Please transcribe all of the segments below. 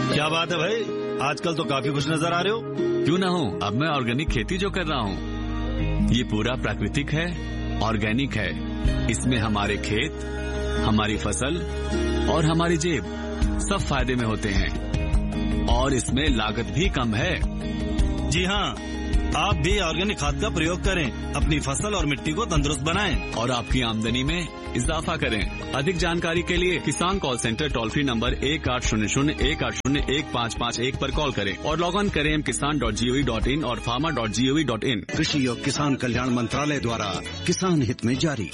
क्या बात है भाई, आजकल तो काफी खुश नजर आ रहे हो। क्यों ना हो, अब मैं ऑर्गेनिक खेती जो कर रहा हूँ ये पूरा प्राकृतिक है, ऑर्गेनिक है। इसमें हमारे खेत, हमारी फसल और हमारी जेब सब फायदे में होते हैं और इसमें लागत भी कम है। जी हाँ, आप भी ऑर्गेनिक खाद का प्रयोग करें, अपनी फसल और मिट्टी को तंदुरुस्त बनाएं और आपकी आमदनी में इजाफा करें। अधिक जानकारी के लिए किसान call centre toll free number 1800-180-1551 पर कॉल करें और लॉग ऑन करें kisan.gov.in और farmer.gov.in। कृषि और किसान कल्याण मंत्रालय द्वारा किसान हित में जारी।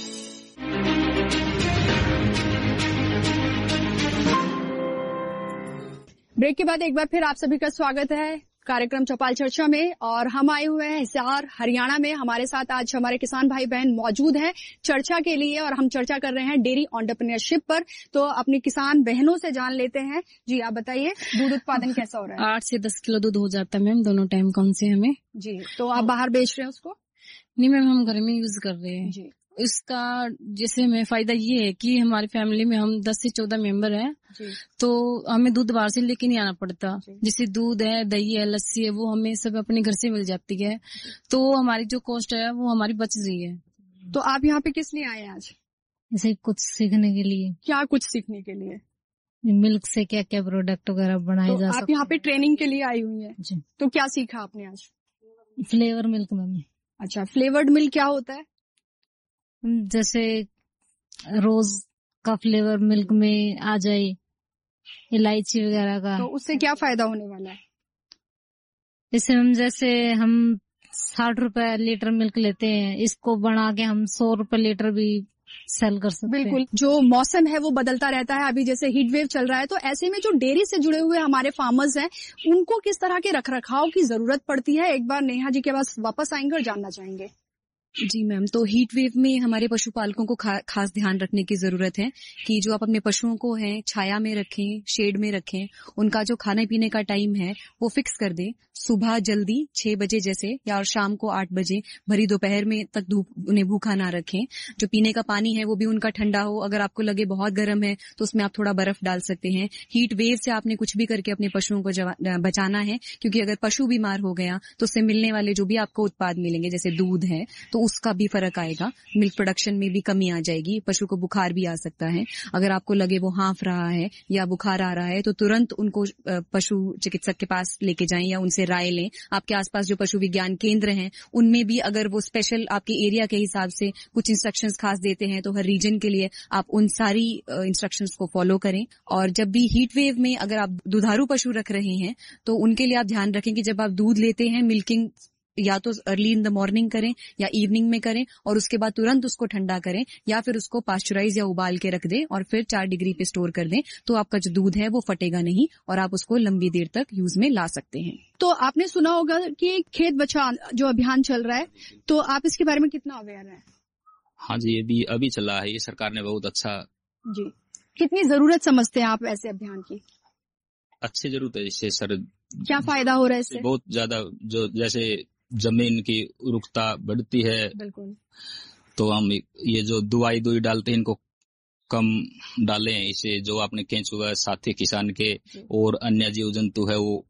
ब्रेक के बाद एक बार फिर आप सभी का स्वागत है कार्यक्रम चौपाल चर्चा में। और हम आए हुए हैं हिसार हरियाणा में। हमारे साथ आज हमारे किसान भाई बहन मौजूद हैं चर्चा के लिए और हम चर्चा कर रहे हैं डेयरी एंटरप्रेन्योरशिप पर। तो अपनी किसान बहनों से जान लेते हैं। जी आप बताइए, दूध उत्पादन कैसा हो रहा है? 8 से 10 किलो दूध हो जाता है मैम, दोनों टाइम कौन से हमें। जी, तो आप बाहर बेच रहे हैं उसको? नहीं मैम, हम घर में यूज कर रहे हैं जी। इसका जैसे हमें फायदा ये है कि हमारी फैमिली में हम 10 से 14 मेंबर हैं, तो हमें दूध बाहर से लेके नहीं आना पड़ता। जैसे दूध है, दही है, लस्सी है, वो हमें सब अपने घर से मिल जाती है, तो हमारी जो कॉस्ट है वो हमारी बच रही है। तो आप यहाँ पे किस लिए आए हैं आज? जैसे कुछ सीखने के लिए। क्या कुछ सीखने के लिए? मिल्क से क्या क्या प्रोडक्ट वगैरह बनाए जा सकते हैं। आप यहाँ पे ट्रेनिंग के लिए आई हुई है जी। तो क्या सीखा आपने आज? Flavour milk ma'am. अच्छा, फ्लेवर्ड मिल्क क्या होता है? जैसे रोज का फ्लेवर मिल्क में आ जाए, इलायची वगैरह का, तो उससे क्या फायदा होने वाला है? जैसे हम 60 रुपए लीटर मिल्क लेते हैं, इसको बना के हम 100 रुपए लीटर भी सेल कर सकते हैं। बिल्कुल। जो मौसम है वो बदलता रहता है, अभी जैसे हीट वेव चल रहा है, तो ऐसे में जो डेयरी से जुड़े हुए हमारे फार्मर्स हैं उनको किस तरह के रखरखाव की जरूरत पड़ती है? एक बार नेहा जी के पास वापस आएंगे और जानना चाहेंगे। जी मैम, तो हीट वेव में हमारे पशुपालकों को खास ध्यान रखने की जरूरत है कि जो आप अपने पशुओं को हैं छाया में रखें, शेड में रखें। उनका जो खाने पीने का टाइम है वो फिक्स कर दें। सुबह जल्दी 6 बजे जैसे, या और शाम को 8 बजे, भरी दोपहर में तक उन्हें भूखा ना रखें। जो पीने का पानी है वो भी उनका ठंडा हो। अगर आपको लगे बहुत गर्म है तो उसमें आप थोड़ा बर्फ डाल सकते हैं। हीट वेव से आपने कुछ भी करके अपने पशुओं को बचाना है, क्योंकि अगर पशु बीमार हो गया तो उससे मिलने वाले जो भी आपको उत्पाद मिलेंगे जैसे दूध है तो उसका भी फर्क आएगा, मिल्क प्रोडक्शन में भी कमी आ जाएगी, पशु को बुखार भी आ सकता है। अगर आपको लगे वो हाँफ रहा है या बुखार आ रहा है तो तुरंत उनको पशु चिकित्सक के पास लेके जाएं या उनसे राय लें। आपके आसपास जो पशु विज्ञान केंद्र हैं उनमें भी अगर वो स्पेशल आपके एरिया के हिसाब से कुछ इंस्ट्रक्शंस खास देते हैं तो हर रीजन के लिए आप उन सारी इंस्ट्रक्शंस को फॉलो करें। और जब भी हीट वेव में अगर आप दुधारू पशु रख रहे हैं तो उनके लिए आप ध्यान रखें कि जब आप दूध लेते हैं मिल्किंग या तो अर्ली इन द मॉर्निंग करें या इवनिंग में करें और उसके बाद तुरंत उसको ठंडा करें, या फिर उसको पास्चराइज या उबाल के रख दें और फिर 4 डिग्री पे स्टोर कर दें। तो आपका जो दूध है वो फटेगा नहीं और आप उसको लंबी देर तक यूज में ला सकते हैं। तो आपने सुना होगा कि खेत बचाओ जो अभियान चल रहा है, तो आप इसके बारे में कितना अवेयर हैं? हाँ जी, ये भी अभी चला है, ये सरकार ने बहुत अच्छा। जी, कितनी जरूरत समझते हैं आप ऐसे अभियान की? अच्छी जरूरत है इससे सर। क्या फायदा हो रहा है इससे? बहुत ज्यादा, जो जैसे जमीन की उर्वरता बढ़ती है। बिल्कुल। तो हम ये जो दवाई डालते हैं इनको कम डालें, इसे जो आपने केंचुआ साथी किसान के और अन्य जीव जंतु है वो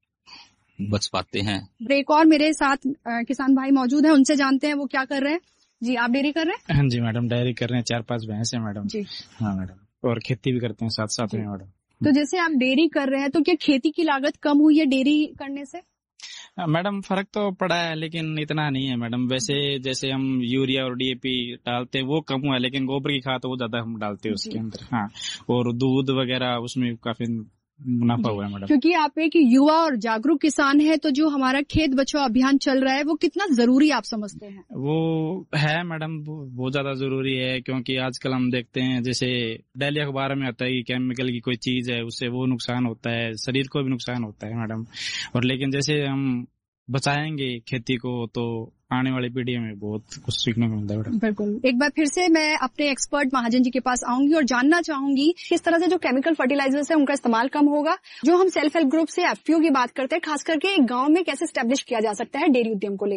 बच पाते हैं। ब्रेक और मेरे साथ किसान भाई मौजूद हैं, उनसे जानते हैं वो क्या कर रहे हैं। जी, आप डेयरी कर रहे हैं? हाँ जी मैडम, डेयरी कर रहे हैं, 4-5 भैंस है मैडम जी। हाँ मैडम, और खेती भी करते हैं साथ साथ में मैडम। तो जैसे आप डेयरी कर रहे हैं तो क्या खेती की लागत कम हुई है डेयरी करने से? मैडम फर्क तो पड़ा है लेकिन इतना नहीं है मैडम। वैसे जैसे हम यूरिया और डीएपी डालते हैं वो कम हुआ है, लेकिन गोबर की खाद वो ज्यादा हम डालते हैं उसके अंदर। हाँ, और दूध वगैरह उसमें काफी मुनाफा हुआ है मैडम। क्योंकि आप एक युवा और जागरूक किसान है, तो जो हमारा खेत बचाओ अभियान चल रहा है वो कितना जरूरी आप समझते हैं? वो है मैडम, बहुत ज्यादा जरूरी है, क्योंकि आजकल हम देखते हैं जैसे डेली अखबार में आता है कि केमिकल की कोई चीज है उससे वो नुकसान होता है, शरीर को भी नुकसान होता है मैडम। और लेकिन जैसे हम बचाएंगे खेती को तो आने वाली पीढ़ी में बहुत कुछ सीखने को मिलता है मैडम। बिल्कुल। एक बार फिर से मैं अपने एक्सपर्ट महाजन जी के पास आऊंगी और जानना चाहूंगी किस तरह से जो केमिकल फर्टिलाइजर्स है उनका इस्तेमाल कम होगा। जो हम सेल्फ हेल्प ग्रुप से एफपीओ की बात करते हैं, खास करके एक गांव में कैसे स्टैब्लिश किया जा सकता है डेयरी उद्यम को लेकर।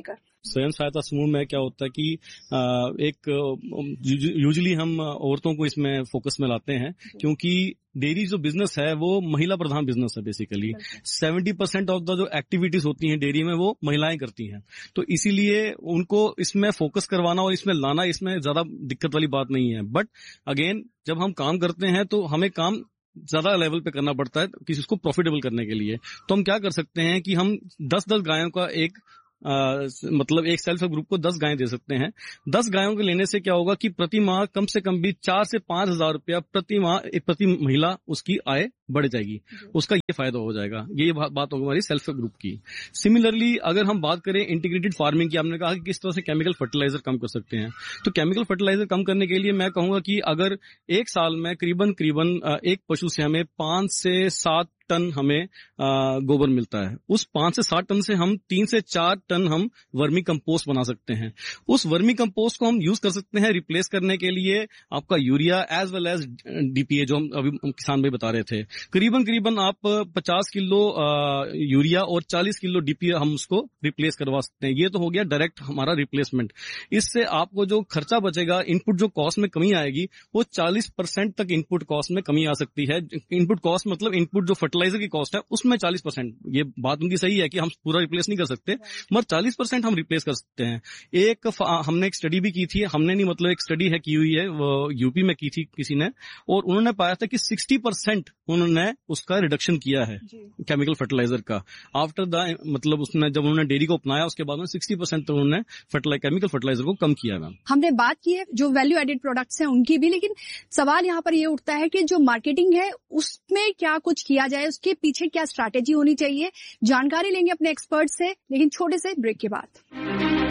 स्वयं सहायता समूह में क्या होता है कि एक यूजुअली हम औरतों को इसमें फोकस में लाते हैं, क्योंकि डेयरी जो बिजनेस है वो महिला प्रधान बिजनेस है। बेसिकली 70% ऑफ द जो एक्टिविटीज होती हैं डेयरी में वो महिलाएं करती हैं, तो इसीलिए उनको इसमें फोकस करवाना और इसमें लाना, इसमें ज्यादा दिक्कत वाली बात नहीं है। बट अगेन जब हम काम करते हैं तो हमें काम ज्यादा लेवल पे करना पड़ता है किसी को प्रॉफिटेबल करने के लिए। तो हम क्या कर सकते हैं कि हम 10-10 गायों का एक मतलब एक सेल्फ हेल्प ग्रुप को 10 गायें दे सकते हैं। 10 गायों के लेने से क्या होगा कि प्रति माह कम से कम भी 4 से 5 हजार रुपया प्रति माह प्रति महिला उसकी आय बढ़ जाएगी, उसका ये फायदा हो जाएगा। ये बात होगी हमारी सेल्फ हेल्प ग्रुप की। सिमिलरली अगर हम बात करें इंटीग्रेटेड फार्मिंग की, आपने कहा कि किस तरह से केमिकल फर्टिलाइजर कम कर सकते हैं, तो केमिकल फर्टिलाइजर कम करने के लिए मैं कहूंगा कि अगर एक साल में करीबन एक पशु से हमें 5 से 7 टन हमें गोबर मिलता है, उस 5 से 7 टन से हम 3 से 4 टन हम वर्मी कंपोस्ट बना सकते हैं। उस वर्मी कंपोस्ट को हम यूज कर सकते हैं रिप्लेस करने के लिए आपका urea as well as DPA, जो हम अभी किसान भाई बता रहे थे। करीबन आप 50 किलो यूरिया और 40 किलो डीपीए हम उसको रिप्लेस करवा सकते हैं। ये तो हो गया डायरेक्ट हमारा रिप्लेसमेंट। इससे आपको जो खर्चा बचेगा, इनपुट जो कॉस्ट में कमी आएगी, वो 40% तक इनपुट कॉस्ट में कमी आ सकती है। इनपुट कॉस्ट मतलब इनपुट जो फर्टिलाइजर की कॉस्ट है उसमें 40%। ये बात उनकी सही है कि हम पूरा रिप्लेस नहीं कर सकते, मगर 40% हम रिप्लेस कर सकते हैं। हमने एक स्टडी भी की थी, हमने नहीं मतलब एक स्टडी है की हुई है, वो यूपी में की थी किसी ने, और उन्होंने पाया था कि 60% उन्होंने उसका रिडक्शन किया है केमिकल फर्टिलाइजर का। आफ्टर द मतलब उसने जब उन्होंने डेयरी को अपनाया उसके बाद में 60% तक उन्होंने केमिकल फर्टिलाइजर को कम किया है। हमने बात की है जो वैल्यू एडेड प्रोडक्ट्स हैं उनकी भी, लेकिन सवाल यहाँ पर ये उठता है कि जो मार्केटिंग है उसमें क्या कुछ किया जाए, उसके पीछे क्या स्ट्रैटेजी होनी चाहिए। जानकारी लेंगे अपने एक्सपर्ट से, लेकिन छोटे से ब्रेक के बाद।